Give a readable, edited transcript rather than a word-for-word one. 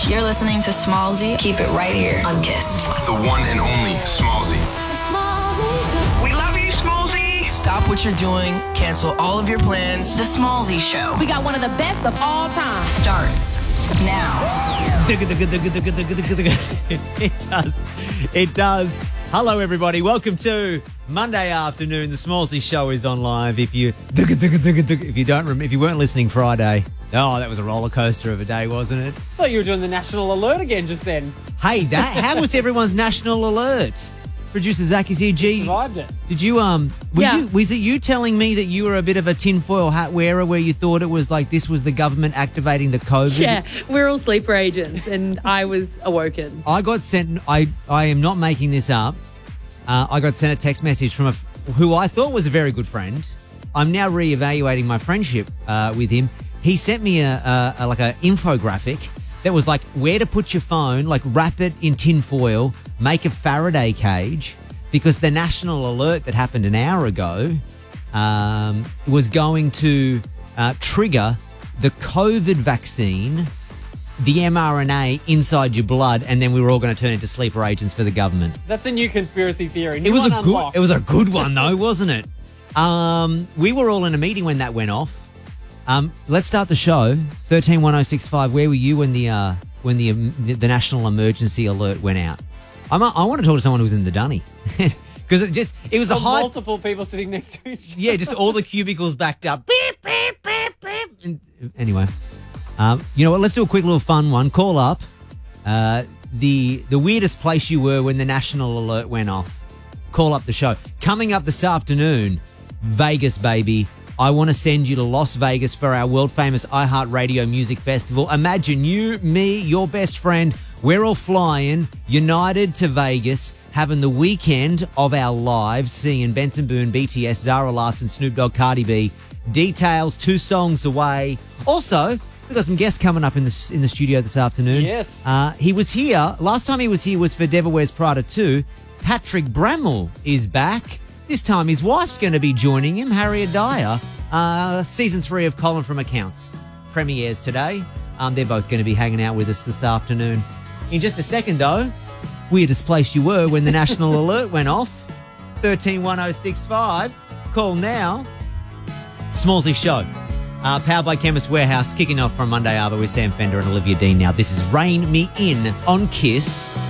Josh. You're listening to Smallzy. Keep it right here on Kiss. The one and only Smallzy. We love you, Smallzy. Stop what you're doing. Cancel all of your plans. The Smallzy Show We got one of the best of all time. starts now. It does. Hello, everybody. Welcome to Monday afternoon. The Smallzy Show is on live. If you weren't listening Friday, that was a roller coaster of a day, wasn't it? Thought you were doing the national alert again just then. Hey, how was everyone's national alert? Producer Zach is here. G, Survived it. did you was it you telling me that you were a bit of a tinfoil hat wearer, where you thought it was like this was the government activating the COVID? Yeah, we're all sleeper agents, and I was awoken. I got sent. I am not making this up. I got sent a text message from who I thought was a very good friend. I'm now reevaluating my friendship with him. He sent me a infographic that was like where to put your phone, like wrap it in tinfoil, make a Faraday cage, because the national alert that happened an hour ago was going to trigger the COVID vaccine, the mRNA inside your blood, and then we were all going to turn into sleeper agents for the government. That's a new conspiracy theory. It was a good one though, wasn't it? We were all in a meeting when that went off. Let's start the show. 131065. Where were you when the national emergency alert went out? I want to talk to someone who's in the dunny because it was a high. Multiple people sitting next to each other. Yeah, just all the cubicles backed up. Beep beep beep beep. Anyway, you know what? Let's do a quick little fun one. Call up the weirdest place you were when the national alert went off. Call up the show. Coming up this afternoon, Vegas, baby. I want to send you to Las Vegas for our world-famous iHeartRadio Music Festival. Imagine you, me, your best friend, we're all flying, united to Vegas, having the weekend of our lives, seeing Benson Boone, BTS, Zara Larsson, Snoop Dogg, Cardi B. Details 2 songs away. Also, we've got some guests coming up in the studio this afternoon. Yes. He was here. Last time he was here was for Devil Wears Prada 2. Patrick Bramall is back. This time his wife's going to be joining him, Harriet Dyer. Season 3 of Colin from Accounts premieres today. They're both going to be hanging out with us this afternoon. In just a second, though, weirdest place you were when the national alert went off. 131065. Call now. Smallzy Show. Powered by Chemist Warehouse, kicking off from Monday Arbor with Sam Fender and Olivia Dean now. This is Rain Me In on Kiss.